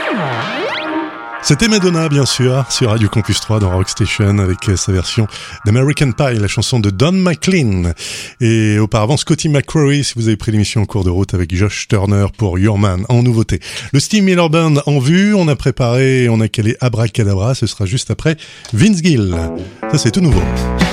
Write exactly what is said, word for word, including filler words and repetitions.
C'était Madonna, bien sûr, sur Radio Campus trois dans Rock Station avec sa version d'American Pie, la chanson de Don McLean. Et auparavant, Scotty McCrory, si vous avez pris l'émission en cours de route avec Josh Turner pour Your Man en nouveauté. Le Steve Miller Band en vue, on a préparé, on a calé Abracadabra, ce sera juste après Vince Gill. Ça, c'est tout nouveau.